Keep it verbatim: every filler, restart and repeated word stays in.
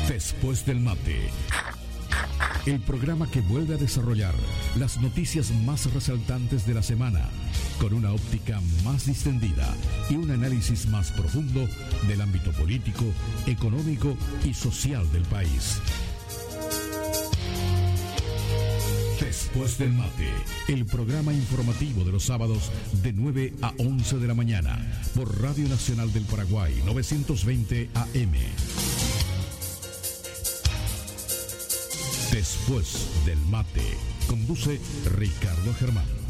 Después del mate, el programa que vuelve a desarrollar las noticias más resaltantes de la semana, con una óptica más distendida y un análisis más profundo del ámbito político, económico y social del país. Después del mate, el programa informativo de los sábados de nueve a once de la mañana por Radio Nacional del Paraguay novecientos veinte A M. Después del mate, conduce Ricardo Germán.